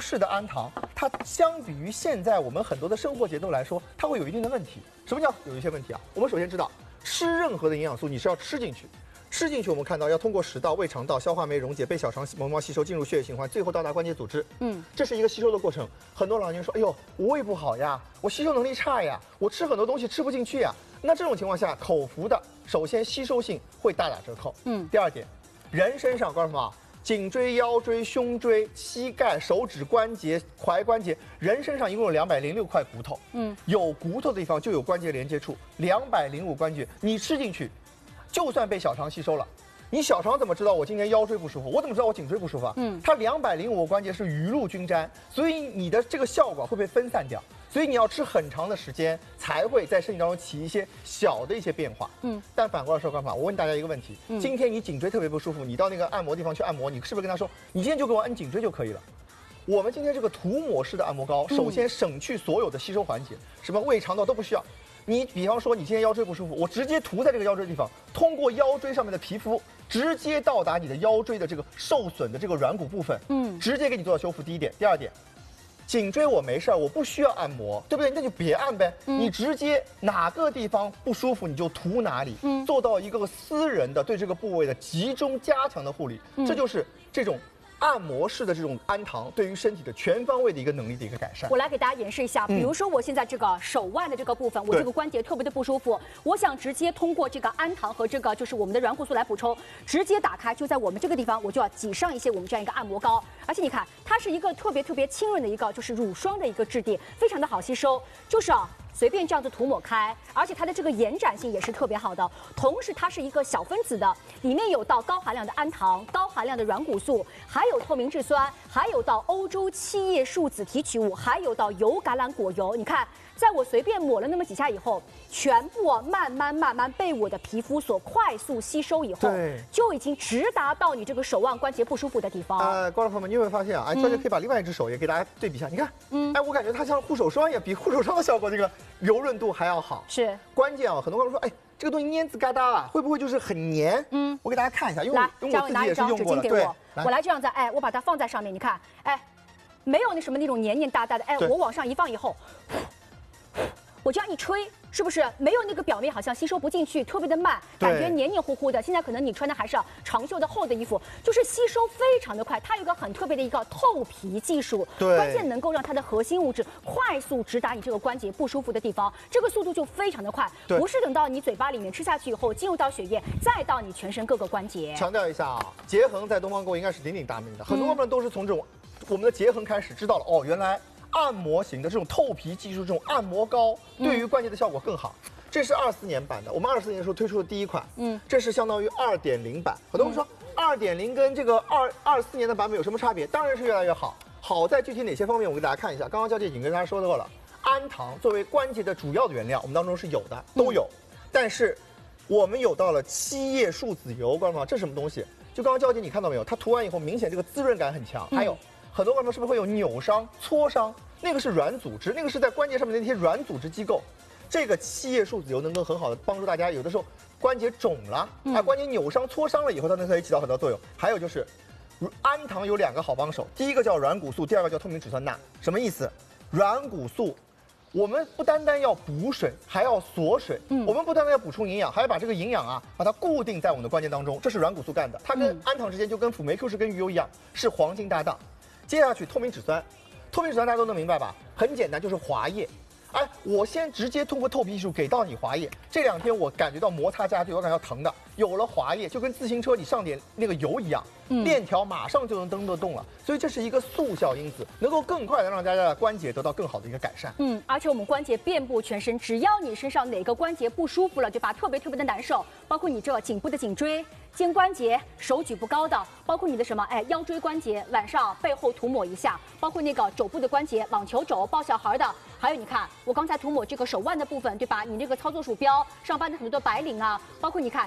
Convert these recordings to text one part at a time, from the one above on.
式的氨糖，它相比于现在我们很多的生活节奏来说，它会有一定的问题。什么叫有一些问题啊？我们首先知道，吃任何的营养素你是要吃进去，吃进去我们看到要通过食道、胃肠道、消化酶溶解、被小肠绒毛吸收，进入血液循环，最后到达关节组织。这是一个吸收的过程。很多老年人说，哎呦，我胃不好呀，我吸收能力差呀，我吃很多东西吃不进去呀。那这种情况下，口服的首先吸收性会大打折扣。第二点，人身上告诉什么？颈椎、腰椎、胸椎、膝盖、手指关节、踝关节，人身上一共有206块骨头。有骨头的地方就有关节连接处，205关节，你吃进去，就算被小肠吸收了，你小肠怎么知道我今天腰椎不舒服？我怎么知道我颈椎不舒服啊？它205个关节是雨露均沾，所以你的这个效果会被分散掉。所以你要吃很长的时间，才会在身体当中起一些小的一些变化。但反过来说，干嘛？我问大家一个问题：今天你颈椎特别不舒服，你到那个按摩地方去按摩，你是不是跟他说，你今天就给我按颈椎就可以了？我们今天这个涂抹式的按摩膏，首先省去所有的吸收环节，什么胃肠道都不需要。你比方说你今天腰椎不舒服，我直接涂在这个腰椎地方，通过腰椎上面的皮肤，直接到达你的腰椎的这个受损的这个软骨部分，直接给你做到修复。第一点，第二点。颈椎我没事儿，我不需要按摩，对不对？那就别按呗。你直接哪个地方不舒服你就涂哪里，做到一个私人的对这个部位的集中加强的护理，这就是这种按摩式的这种氨糖对于身体的全方位的一个能力的一个改善。 我来给大家演示一下，比如说我现在这个手腕的这个部分，我这个关节特别的不舒服，我想直接通过这个氨糖和这个就是我们的软骨素来补充，直接打开，就在我们这个地方，我就要挤上一些我们这样一个按摩膏，而且你看它是一个特别轻润的一个就是乳霜的一个质地，非常的好吸收，就是随便这样子涂抹开，而且它的这个延展性也是特别好的。同时，它是一个小分子的，里面有到高含量的氨糖、高含量的软骨素，还有透明质酸，还有到欧洲七叶树脂提取物，还有到油橄榄果油。你看，在我随便抹了那么几下以后，全部慢慢被我的皮肤所快速吸收以后，就已经直达到你这个手腕关节不舒服的地方。 观众朋友们，你有没有发现啊？专家可以把另外一只手也给大家对比一下，你看，我感觉它像护手霜一样，比护手霜的效果这个柔润度还要好。 是关键啊，很多观众说，哎，这个东西黏子嘎哒啊，会不会就是很黏？我给大家看一下，因为我自己也是用过了。对， 我来这样子，哎，我把它放在上面，你看，哎，没有那什么那种黏黏哒哒的，哎，我往上一放以后，我这样一吹，是不是没有那个表面好像吸收不进去，特别的慢，感觉黏黏糊糊的。现在可能你穿的还是长袖的厚的衣服，就是吸收非常的快。它有一个很特别的一个透皮技术，关键能够让它的核心物质快速直达你这个关节不舒服的地方，这个速度就非常的快，不是等到你嘴巴里面吃下去以后进入到血液，再到你全身各个关节。 强调一下啊，结衡在东方购应该是鼎鼎大名的，很多人都是从这种我们的结衡开始知道了哦，原来按摩型的这种透皮技术，这种按摩膏对于关节的效果更好。这是24年版的，我们24年的时候推出的第一款，这是相当于2.0版。很多人说2.0跟这个24年的版本有什么差别？当然是越来越好。好在具体哪些方面，我给大家看一下。刚刚焦姐已经跟大家说过了，氨糖作为关节的主要的原料，我们当中是有的，都有。但是我们有到了七叶树脂油，观众朋友，这是什么东西？就刚刚焦姐你看到没有？它涂完以后，明显这个滋润感很强，还有。很多观众是不是会有扭伤、挫伤？那个是软组织，那个是在关节上面的那些软组织机构。这个七叶树脂油能够很好的帮助大家，有的时候关节肿了，关节扭伤、挫伤了以后，它可以起到很多作用。还有就是，氨糖有2个好帮手，第一个叫软骨素，第二个叫透明质酸钠。什么意思？软骨素，我们不单单要补水，还要锁水。我们不单单要补充营养，还要把这个营养啊，把它固定在我们的关节当中。这是软骨素干的，它跟氨糖之间就跟辅酶 Q 十跟鱼油一样，是黄金搭档。接下去透明质酸，透明质酸大家都能明白吧？很简单，就是滑液。哎，我先直接通过透皮技术给到你滑液。这2天我感觉到摩擦家具，我感觉到疼的。有了滑液，就跟自行车你上点那个油一样，链条马上就能蹬得动了。所以这是一个速效因子，能够更快的让大家的关节得到更好的一个改善。 而且我们关节遍布全身，只要你身上哪个关节不舒服了，对吧？特别的难受，包括你这颈部的颈椎、肩关节、手举不高的，包括你的什么腰椎关节，晚上背后涂抹一下，包括那个肘部的关节，网球肘、抱小孩的，还有你看我刚才涂抹这个手腕的部分，对吧？你那个操作鼠标，上班的很多的白领啊，包括你看手指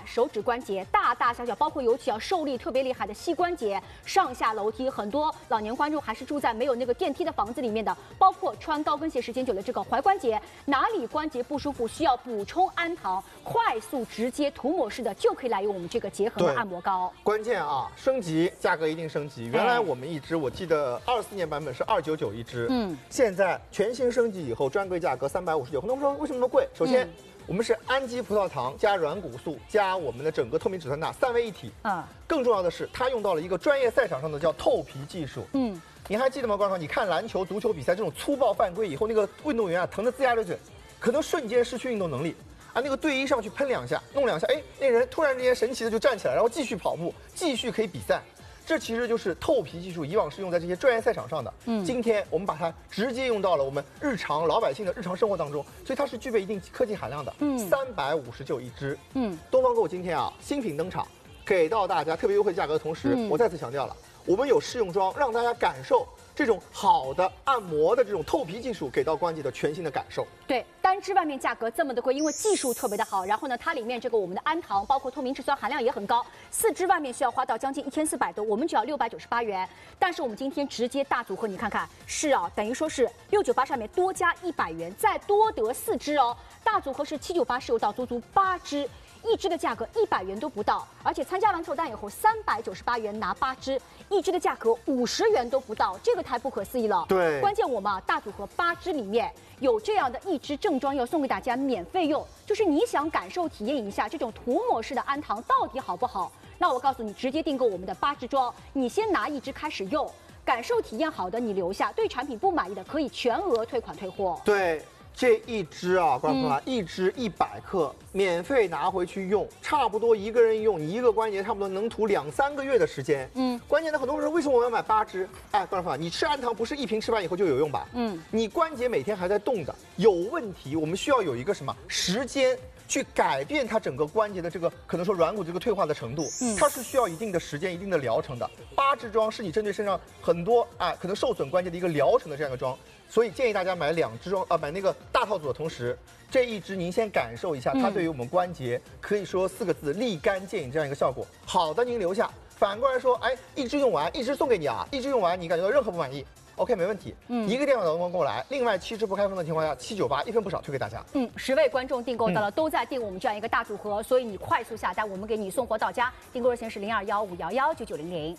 关节，大大小小，包括尤其受力特别厉害的膝关节，上下楼梯，很多老年观众还是住在没有那个电梯的房子里面的，包括穿高跟鞋时间久的这个踝关节，哪里关节不舒服需要补充氨糖，快速直接涂抹式的就可以来用我们这个结合的按摩膏。 关键啊，升级价格一定升级。原来我们一支我记得24年版本是299一支，现在全新升级以后，专柜价格359。很多人说为什么那么贵？首先，我们是氨基葡萄糖加软骨素加我们的整个透明质酸钠3位一体。更重要的是，它用到了一个专业赛场上的叫透皮技术。你还记得吗，观众？你看篮球、足球比赛这种粗暴犯规以后，那个运动员啊疼得龇牙咧嘴，可能瞬间失去运动能力。啊，那个队医上去喷2下，弄2下，哎，那人突然之间神奇的就站起来，然后继续跑步，继续可以比赛。这其实就是透皮技术，以往是用在这些专业赛场上的。今天我们把它直接用到了我们日常老百姓的日常生活当中，所以它是具备一定科技含量的。359一支。东方购今天啊新品登场，给到大家特别优惠价格的同时，我再次强调了，我们有试用装，让大家感受这种好的按摩的这种透皮技术给到关节的全新的感受。 对，单支外面价格这么的贵，因为技术特别的好，然后呢，它里面这个我们的氨糖包括透明质酸含量也很高，4支外面需要花到将近1400多，我们只要698元。但是我们今天直接大组合，你看看是啊，等于说是698上面多加100元，再多得4支哦。大组合是798，是有到足足8支。一支的价格100元都不到，而且参加完凑单以后398元拿8支，一支的价格50元都不到，这个太不可思议了。 对， 关键我们大组合8支里面有这样的一支正装要送给大家免费用，就是你想感受体验一下这种涂抹式的氨糖到底好不好？那我告诉你，直接订购我们的8支装，你先拿1支开始用，感受体验好的你留下，对产品不满意的可以全额退款退货。 对。这一支啊，观众朋友们，一支100克，免费拿回去用，差不多一个人用一个关节，差不多能涂2、3个月的时间。关键的很多人说，为什么我要买8支？哎，观众朋友，你吃氨糖不是一瓶吃完以后就有用吧？你关节每天还在动的，有问题，我们需要有一个什么时间去改变它整个关节的这个可能说软骨这个退化的程度，它是需要一定的时间、一定的疗程的。8支装是你针对身上很多可能受损关节的一个疗程的这样一个装。所以建议大家买2支装买那个大套组的同时，这一支您先感受一下，它对于我们关节可以说4个字立竿见影这样一个效果。好的您留下，反过来说，哎，一支用完，1支送给你啊，一支用完你感觉到任何不满意 ，OK 没问题，一个电话能过来。另外7支不开封的情况下，798一分不少，推给大家。 10位观众订购到了，都在订我们这样一个大组合，所以你快速下单，我们给你送货到家。订购热线是0215119900。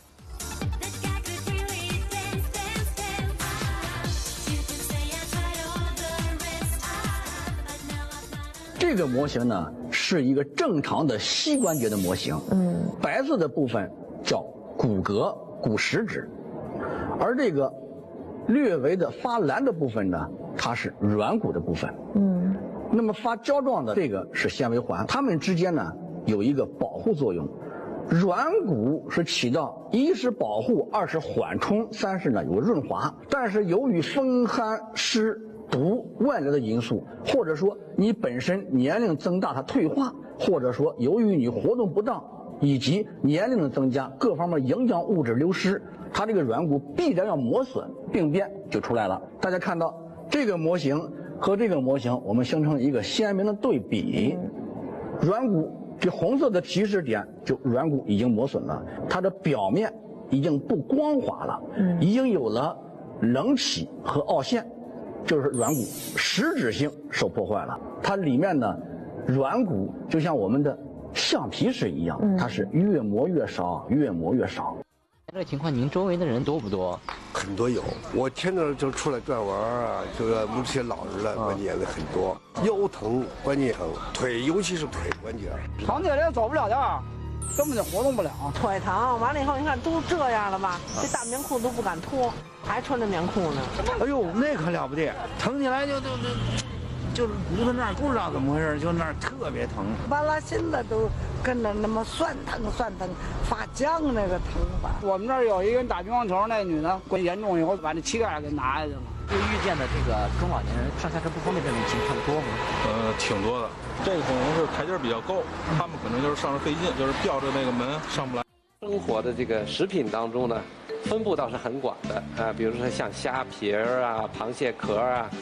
这个模型呢是一个正常的膝关节的模型，白色的部分叫骨骼骨实质，而这个略微的发蓝的部分呢，它是软骨的部分。那么发胶状的这个是纤维环，它们之间呢有一个保护作用。软骨是起到一是保护，二是缓冲，三是呢有润滑。但是由于风寒湿毒外来的因素，或者说你本身年龄增大它退化，或者说由于你活动不当以及年龄的增加，各方面营养物质流失，它这个软骨必然要磨损，病变就出来了。大家看到这个模型和这个模型，我们形成一个鲜明的对比。软骨这红色的提示点，就软骨已经磨损了，它的表面已经不光滑了，已经有了隆起和凹陷，就是软骨实质性受破坏了。它里面呢，软骨就像我们的橡皮水一样，它是越磨越少，越磨越少。 这个情况您周围的人多不多？ 很多有，我前段就出来转弯啊，这个某些老人了，关节的很多，腰疼、关节疼，腿尤其是腿关节。 躺街里走不了道，根本就活动不了。 腿疼，完了以后你看都这样了吧，这大棉裤都不敢脱，还穿着棉裤呢。 哎呦，那可了不得，疼起来就是骨头那儿不知道怎么回事，就那儿特别疼， 完了心子都跟着那么酸疼发僵那个疼法。 我们这儿有一个人打乒乓球，那女的关严重以后把那膝盖给拿下去了。 就遇见的这个中老年人上下车不方便这种情况多吗？ 挺多的。这个可能是台阶比较高，他们可能就是上着费劲，就是吊着那个门上不来。 生活的这个食品当中呢，分布倒是很广的比如说像虾皮儿啊、螃蟹壳啊，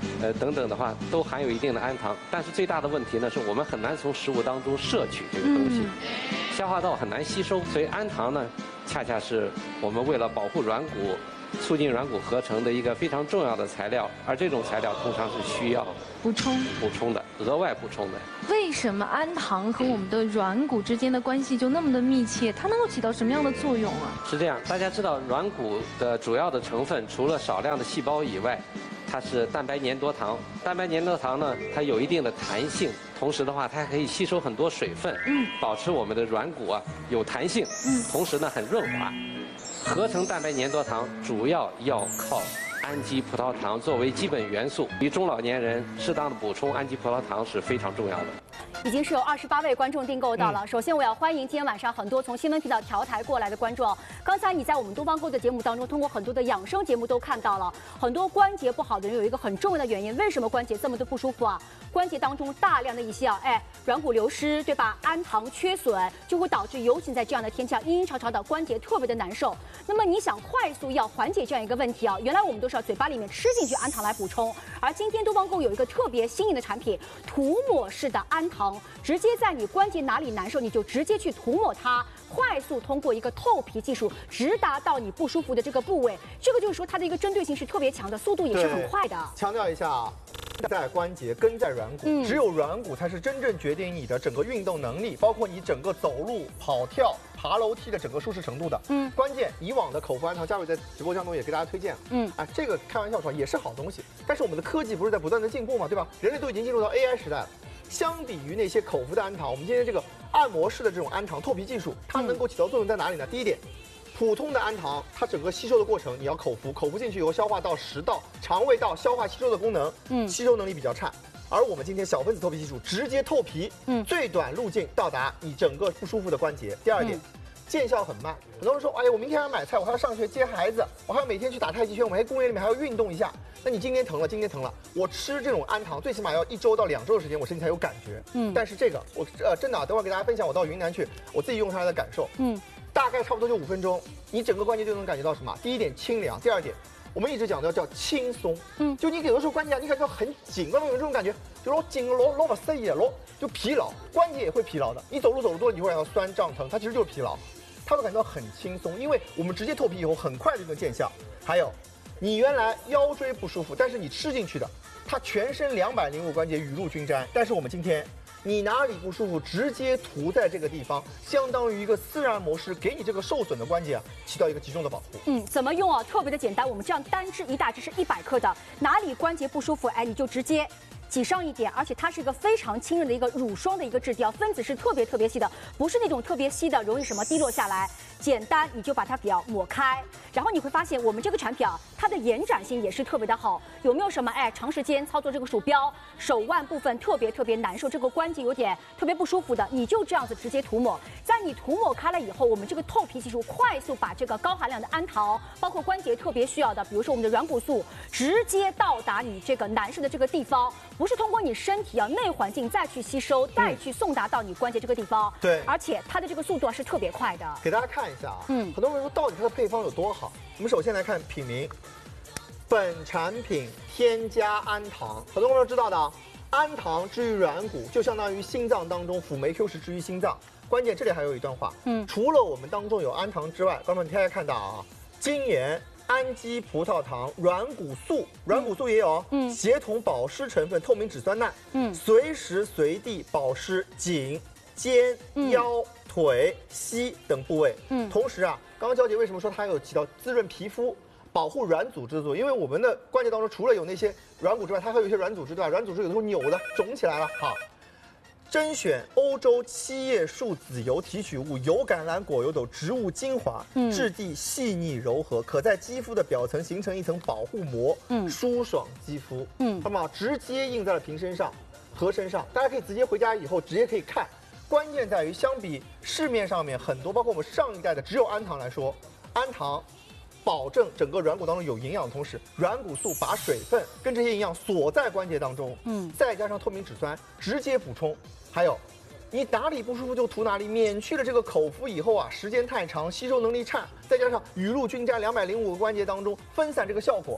等等的话，都含有一定的氨糖。但是最大的问题呢，是我们很难从食物当中摄取这个东西，消化道很难吸收，所以氨糖呢，恰恰是我们为了保护软骨、促进软骨合成的一个非常重要的材料，而这种材料通常是需要补充的，额外补充的。 为什么氨糖和我们的软骨之间的关系就那么的密切？它能够起到什么样的作用啊？ 是这样，大家知道软骨的主要的成分除了少量的细胞以外，它是蛋白粘多糖。蛋白粘多糖呢，它有一定的弹性，同时的话，它还可以吸收很多水分，保持我们的软骨啊有弹性，同时呢很润滑。合成蛋白粘多糖主要要靠氨基葡萄糖作为基本元素，对中老年人适当的补充氨基葡萄糖是非常重要的。 已经是有28位观众订购到了。首先，我要欢迎今天晚上很多从新闻频道调台过来的观众。刚才你在我们东方购的节目当中，通过很多的养生节目都看到了，很多关节不好的人有一个很重要的原因，为什么关节这么的不舒服啊？关节当中大量的一些软骨流失，对吧？氨糖缺损就会导致，尤其在这样的天气阴阴潮潮的，关节特别的难受。那么你想快速要缓解这样一个问题啊，原来我们都是要嘴巴里面吃进去氨糖来补充，而今天东方购有一个特别新颖的产品，涂抹式的氨糖，直接在你关节哪里难受，你就直接去涂抹它，快速通过一个透皮技术，直达到你不舒服的这个部位。这个就是说它的一个针对性是特别强的，速度也是很快的。 强调一下啊。在关节，根在软骨，只有软骨才是真正决定你的整个运动能力，包括你整个走路、跑跳、爬楼梯的整个舒适程度的。关键以往的口服氨糖，嘉伟在直播当中也给大家推荐了。这个开玩笑说也是好东西，但是我们的科技不是在不断的进步吗？对吧？人类都已经进入到 AI 时代了。相比于那些口服的氨糖，我们今天这个按摩式的这种氨糖透皮技术，它能够起到作用在哪里呢？第一点。普通的氨糖，它整个吸收的过程，你要口服进去以后，消化道、食道、肠胃道消化吸收的功能，吸收能力比较差。而我们今天小分子透皮技术直接透皮，最短路径到达你整个不舒服的关节。第二点，见效很慢。很多人说，哎呀，我明天还要买菜，我还要上学接孩子，我还要每天去打太极拳，我还公园里面还要运动一下。那你今天疼了，我吃这种氨糖最起码要1周到2周的时间，我身体才有感觉。但是这个我真的等会儿给大家分享我到云南去，我自己用它的感受。大概差不多就5分钟，你整个关节就能感觉到什么？第一点清凉，第二点，我们一直讲的叫轻松。就你有的时候关节你感觉到很紧，有这种感觉，就老紧老不塞也就疲劳，关节也会疲劳的。你走路多了，你会感到酸胀疼，它其实就是疲劳，它会感觉到很轻松，因为我们直接透皮以后很快就能见效。还有，你原来腰椎不舒服，但是你吃进去的，它全身205关节雨露均沾，但是我们今天。你哪里不舒服，直接涂在这个地方，相当于一个自然模式，给你这个受损的关节起到一个集中的保护。 怎么用啊？特别的简单，我们这样单支一大支是100克的，哪里关节不舒服，你就直接挤上一点，而且它是一个非常轻润的一个乳霜的一个质地，分子是特别细的，不是那种特别稀的，容易什么滴落下来。简单，你就把它表抹开，然后你会发现我们这个产品它的延展性也是特别的好。有没有什么长时间操作这个鼠标，手腕部分特别难受，这个关节有点特别不舒服的，你就这样子直接涂抹。在你涂抹开了以后，我们这个透皮技术快速把这个高含量的氨糖，包括关节特别需要的，比如说我们的软骨素，直接到达你这个难受的这个地方，不是通过你身体内环境再去吸收，再去送达到你关节这个地方。 对， 而且它的这个速度是特别快的。 给大家看一下啊，很多人说到底它的配方有多好？我们首先来看品名，本产品添加氨糖，很多人都知道的，氨糖治愈软骨，就相当于心脏当中辅酶 Q 十治愈心脏。关键这里还有一段话，除了我们当中有氨糖之外，观众们大家看到啊，精盐、氨基葡萄糖、软骨素也有，协同保湿成分、透明质酸钠，随时随地保湿颈、肩、腰、腿、膝等部位。同时啊，刚刚娇姐为什么说它有起到滋润皮肤、保护软组织的作用？因为我们的关节当中除了有那些软骨之外，它还有一些软组织，对吧？软组织有的时候扭的、肿起来了。好，甄选欧洲七叶树籽油提取物、油橄榄果油等植物精华，质地细腻柔和，可在肌肤的表层形成一层保护膜，舒爽肌肤。那么直接印在了瓶身上、盒身上，大家可以直接回家以后直接可以看。关键在于，相比市面上面很多，包括我们上一代的只有氨糖来说，氨糖保证整个软骨当中有营养的同时，软骨素把水分跟这些营养锁在关节当中，再加上透明质酸直接补充。还有，你哪里不舒服就涂哪里，免去了这个口服以后时间太长，吸收能力差，再加上雨露均沾205个关节当中分散这个效果。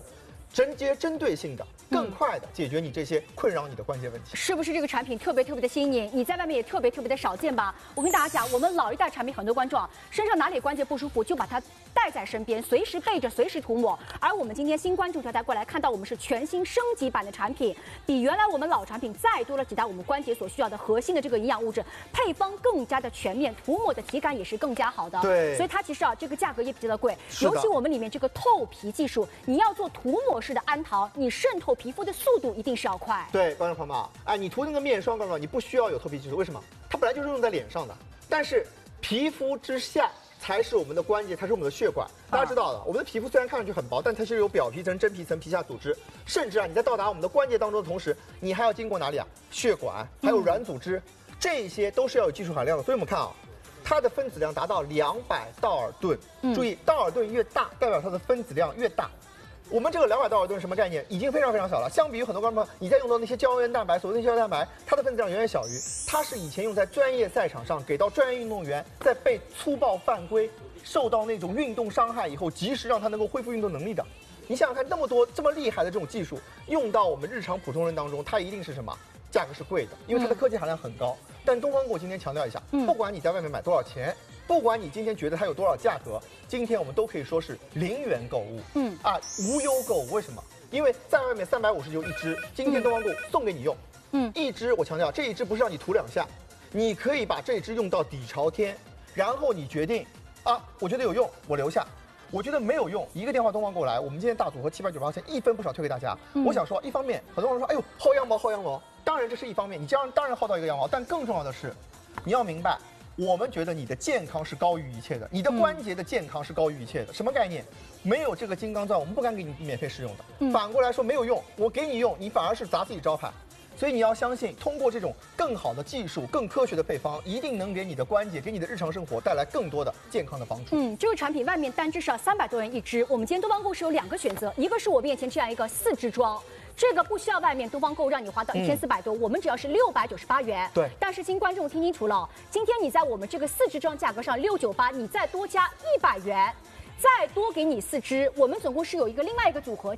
直接针对性的、更快的解决你这些困扰你的关节问题。 是不是这个产品特别的新颖？你在外面也特别的少见吧？我跟大家讲，我们老一代产品很多观众身上哪里关节不舒服，就把它带在身边，随时备着，随时涂抹。而我们今天新观众条带过来，看到我们是全新升级版的产品，比原来我们老产品再多了几大我们关节所需要的核心的这个营养物质，配方更加的全面，涂抹的体感也是更加好的。 对， 所以它其实这个价格也比较的贵，尤其我们里面这个透皮技术，你要做涂抹式的安糖，你渗透皮肤的速度一定是要快。 对，观众朋友们啊，哎，你涂那个面霜，观众你不需要有透皮技术，为什么？它本来就是用在脸上的，但是皮肤之下才是我们的关节，才是我们的血管。大家知道的，我们的皮肤虽然看上去很薄，但它是有表皮层、真皮层、皮下组织，甚至你在到达我们的关节当中的同时，你还要经过哪里啊？血管，还有软组织，这些都是要有技术含量的。所以我们看啊，它的分子量达到200道尔顿，注意道尔顿越大，代表它的分子量越大。我们这个200道尔顿什么概念？已经非常小了。相比于很多观众朋友，你在用到那些胶原蛋白，所谓的胶原蛋白，它的分子量远远小于。它是以前用在专业赛场上，给到专业运动员在被粗暴犯规、受到那种运动伤害以后，及时让他能够恢复运动能力的。你想想看，那么多这么厉害的这种技术，用到我们日常普通人当中，它一定是什么？价格是贵的，因为它的科技含量很高。但东方给我今天强调一下，不管你在外面买多少钱，不管你今天觉得它有多少价格，今天我们都可以说是0元购物，无忧购物。为什么？因为在外面359一支，今天东方购物送给你用，一支我强调这一支不是让你涂2下，你可以把这一支用到底朝天，然后你决定我觉得有用，我留下。我觉得没有用，一个电话东方购物来，我们今天大组合798钱，一分不少推给大家。我想说，一方面很多人说，哎呦薅羊毛，当然这是一方面，你当然薅到一个羊毛，但更重要的是，你要明白，我们觉得你的健康是高于一切的，你的关节的健康是高于一切的。什么概念？没有这个金刚钻，我们不敢给你免费试用的。反过来说，没有用，我给你用，你反而是砸自己招牌。所以你要相信，通过这种更好的技术、更科学的配方，一定能给你的关节、给你的日常生活带来更多的健康的帮助。 这个产品外面单支是要300多元一支，我们今天东方购是有2个选择，一个是我面前这样一个4支装。这个不需要外面东方购让你花到1400多，我们只要是698元。 对， 但是新观众听清楚了，今天你在我们这个4支装价格上698，你再多加100元。再多给你4支，我们总共是有另外一个组合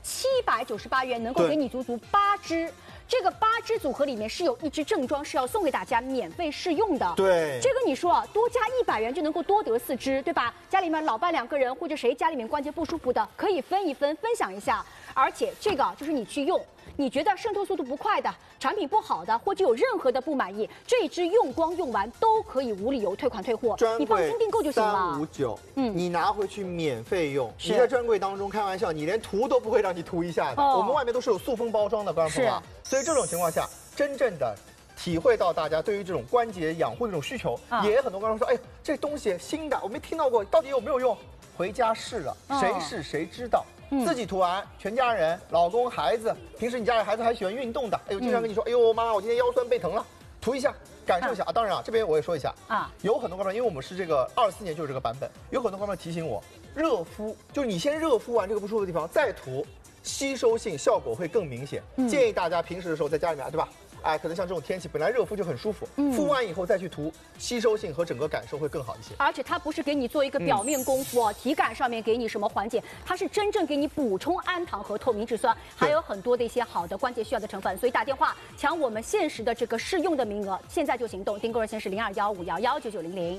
798元，能够给你足足8支。这个8支组合里面是有1支正装是要送给大家免费试用的。 对， 这个你说多加100元就能够多得4支，对吧？家里面老伴2个人或者谁家里面关节不舒服的，可以分一分，分享一下。而且这个就是你去用，你觉得渗透速度不快的、产品不好的，或者有任何的不满意，这一支用光用完都可以无理由退款退货，你放心订购就行了。 359，你拿回去免费用。你在专柜当中开玩笑，你连涂都不会让你涂一下的。我们外面都是有塑封包装的，观众朋友。所以这种情况下，真正的体会到大家对于这种关节养护的这种需求，也很多观众说，哎，这东西新的，我没听到过，到底有没有用？回家试了，谁试谁知道。自己涂完，全家人、老公、孩子，平时你家里孩子还喜欢运动的，哎呦，经常跟你说，哎呦妈妈，我今天腰酸背疼了，涂一下，感受一下啊。当然这边我也说一下有很多观众，因为我们是这个24年就是这个版本，有很多观众提醒我，热敷就是你先热敷完这个不舒服的地方再涂，吸收性效果会更明显。建议大家平时的时候在家里面，对吧？哎，可能像这种天气，本来热敷就很舒服，敷完以后再去涂，吸收性和整个感受会更好一些。 而且它不是给你做一个表面功夫，体感上面给你什么缓解，它是真正给你补充氨糖和透明质酸，还有很多的一些好的关节需要的成分。所以打电话抢我们限时的这个试用的名额，现在就行动，订购热线是0215119900。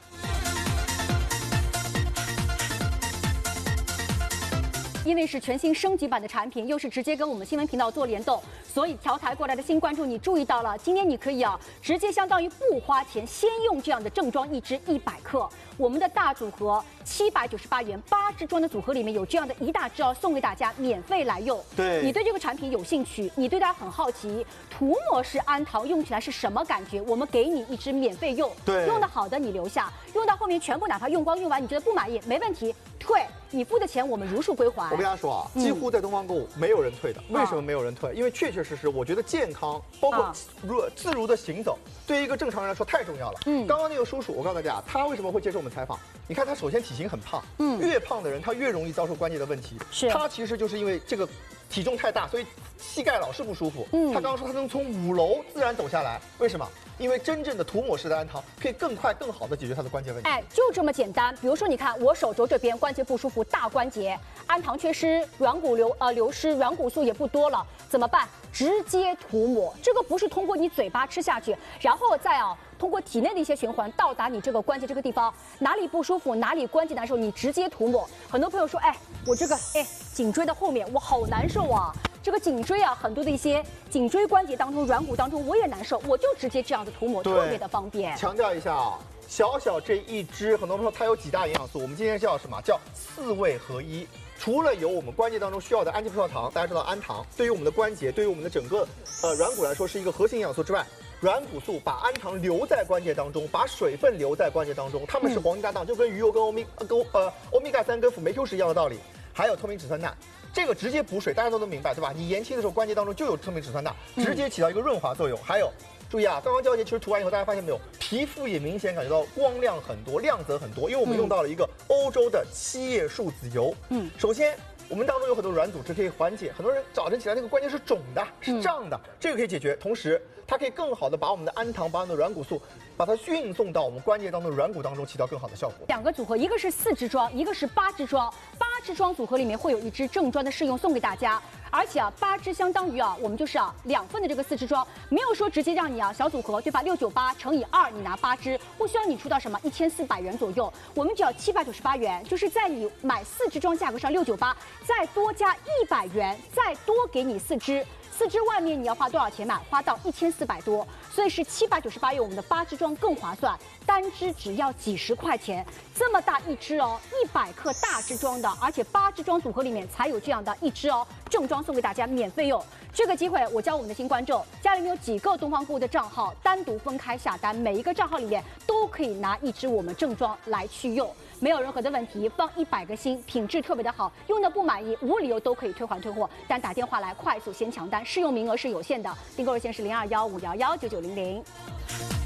因为是全新升级版的产品，又是直接跟我们新闻频道做联动，所以调台过来的新关注你注意到了，今天你可以直接相当于不花钱，先用这样的正装一支100克，我们的大组合798元8支装的组合里面有这样的一大支送给大家免费来用。 对， 你对这个产品有兴趣，你对它很好奇，涂抹式氨糖用起来是什么感觉？我们给你1支免费用，用的好的你留下，用到后面全部哪怕用光用完你觉得不满意没问题，退。你付的钱我们如数归还。 我跟大家说几乎在东方购物没有人退的。为什么没有人退？因为确确实实，我觉得健康包括自如的行走，对于一个正常人来说太重要了。刚刚那个叔叔，我告诉大家，他为什么会接受我们采访？ 你看他首先体型很胖，越胖的人他越容易遭受关节的问题。 是， 他其实就是因为这个体重太大，所以膝盖老是不舒服。他刚刚说他能从5楼自然走下来，为什么？因为真正的涂抹式的安糖可以更快、更好的解决他的关节问题。 哎，就这么简单。比如说，你看我手肘这边关节不舒服，大关节，氨糖缺失，软骨流失，软骨素也不多了，怎么办？直接涂抹。这个不是通过你嘴巴吃下去，然后再通过体内的一些循环到达你这个关节这个地方，哪里不舒服，哪里关节难受，你直接涂抹。很多朋友说，哎，我这个颈椎的后面我好难受啊。这个颈椎很多的一些颈椎关节当中、软骨当中我也难受，我就直接这样子涂抹，特别的方便。 强调一下小这一支，很多朋友说它有几大营养素，我们今天叫什么？叫4味合一。除了有我们关节当中需要的氨基葡萄糖，大家知道氨糖对于我们的关节、对于我们的整个软骨来说是一个核心营养素之外，软骨素把氨糖留在关节当中，把水分留在关节当中，它们是黄金搭档，就跟鱼油跟欧米伽3跟辅酶 Q 是一样的道理。还有透明质酸钠，这个直接补水，大家都能明白，对吧？你延期的时候关节当中就有透明质酸钠，直接起到一个润滑作用。还有，注意刚刚胶结其实涂完以后，大家发现没有，皮肤也明显感觉到光亮很多，亮泽很多，因为我们用到了一个欧洲的7叶树籽油。首先我们当中有很多软组织可以缓解，很多人早晨起来那个关节是肿的，是胀的，这个可以解决。同时，它可以更好的把我们的氨糖、把我们的软骨素，把它运送到我们关节当中的软骨当中，起到更好的效果。 2个组合，一个是4支装，一个是8支装。8支装组合里面会有1支正装的试用送给大家，而且8支相当于我们就是2份的这个4支装，没有说直接让你小组合对吧？698乘以2，你拿8支，不需要你出到什么1400元左右，我们只要798元，就是在你买4支装价格上698，再多加100元，再多给你4支。4支外面你要花多少钱买？花到1400多，所以是798元，我们的8支装更划算，单支只要几十块钱，这么大1支100克大支装的，而且8支装组合里面才有这样的1支正装送给大家免费用。这个机会我教我们的新观众，家里面有几个东方顾的账号，单独分开下单，每一个账号里面都可以拿1支我们正装来去用，没有任何的问题，放100个心，品质特别的好，用的不满意无理由都可以退还退货，但打电话来快速先抢单，试用名额是有限的，订购热线是0215119900。